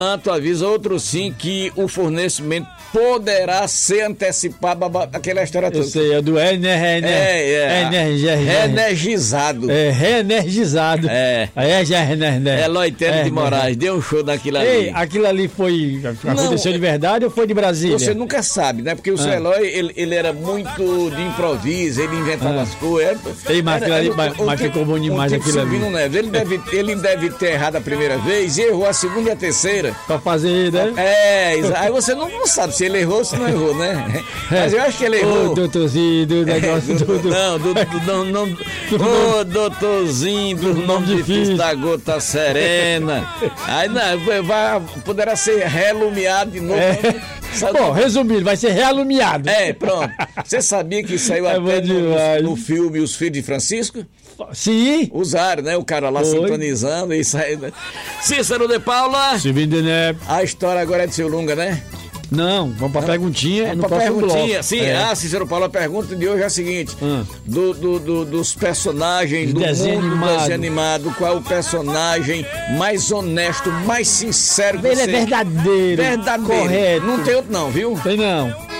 Tanto avisa outro sim que o fornecimento poderá ser antecipado, aquela história toda. Eu sei, é do reenergizado. Reenergizado. Eloy Teles de Moraes, deu um show daquilo ali. Ei, aquilo ali aconteceu de verdade ou foi de Brasília? Você nunca sabe, né? Porque o seu Eloy, ele era muito de improviso, ele inventava as coisas. Mas ficou bom demais aquilo ali. Neves. Ele deve ter errado a primeira vez e errou a segunda e a terceira. Pra fazer, né? Aí você não sabe se ele errou ou se não errou, né? Mas eu acho que ele errou. Ô, doutorzinho, do negócio Ô, doutorzinho, do nome difícil da gota serena. Aí não, poderá ser relumiado de novo. Bom, resumindo, vai ser realumiado. Pronto. Você sabia que saiu até no filme Os Filhos de Francisco? Sim. Usaram, né? O cara lá sintonizando e saindo. Cícero de Paula. Silvinho de Neves. A história agora é de seu Lunga, né? Não, vamos pra perguntinha. Vamos pra perguntinha, sim. Cícero Paulo, a pergunta de hoje é a seguinte: dos personagens do desenho mundo do desenho animado, qual é o personagem mais honesto, mais sincero que Ele é verdadeiro. Verdadeiro. Correto. Não tem outro não, viu? Tem não.